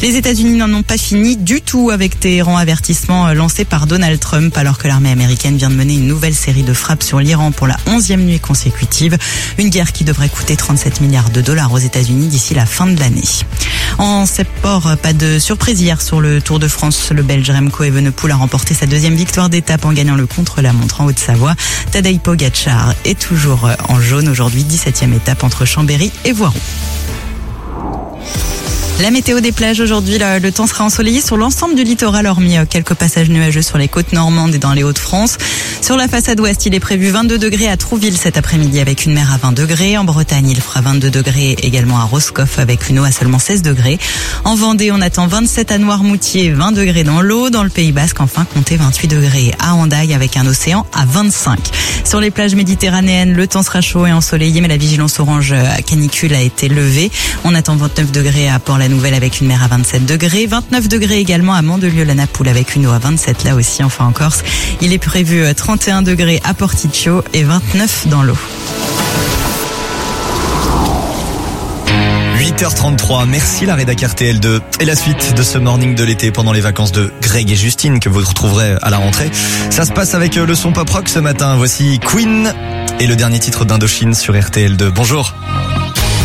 Les États-Unis n'en ont pas fini du tout avec Téhéran, avertissement lancé par Donald Trump alors que l'armée américaine vient de mener une nouvelle série de frappes sur l'Iran pour la 11e nuit consécutive. Une guerre qui devrait coûter 37 milliards de dollars aux États-Unis d'ici la fin de l'année. En Sept-Port, pas de surprise hier sur le Tour de France. Le Belge Remco Evenepoel a remporté sa deuxième victoire d'étape en gagnant le contre-la-montre en Haute-Savoie. Tadej Pogačar est toujours en jaune aujourd'hui, 17e étape entre Chambéry et Voiron. La météo des plages aujourd'hui, le temps sera ensoleillé sur l'ensemble du littoral, hormis quelques passages nuageux sur les côtes normandes et dans les Hauts-de-France. Sur la façade ouest, il est prévu 22 degrés à Trouville cet après-midi avec une mer à 20 degrés. En Bretagne, il fera 22 degrés également à Roscoff avec une eau à seulement 16 degrés. En Vendée, on attend 27 à Noirmoutier, 20 degrés dans l'eau. Dans le Pays Basque, enfin, comptez 28 degrés à Hendaye avec un océan à 25. Sur les plages méditerranéennes, le temps sera chaud et ensoleillé, mais la vigilance orange à canicule a été levée. On attend 29 degrés à Port-la-Nouvelle avec une mer à 27 degrés, 29 degrés également à Mandelieu-la-Napoule avec une eau à 27 là aussi, enfin en Corse. Il est prévu 31 degrés à Porticcio et 29 dans l'eau. 8h33, merci la rédac RTL2 et la suite de ce morning de l'été pendant les vacances de Greg et Justine que vous retrouverez à la rentrée. Ça se passe avec le son pop rock ce matin. Voici Queen et le dernier titre d'Indochine sur RTL2. Bonjour.